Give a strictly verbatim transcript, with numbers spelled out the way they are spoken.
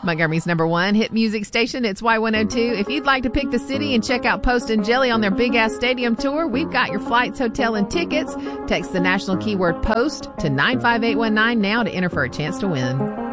Montgomery's number one hit music station, it's Y one oh two. If you'd like to pick the city and check out Post and Jelly on their big-ass stadium tour, we've got your flights, hotel, and tickets. Text the national keyword POST to nine five eight one nine now to enter for a chance to win.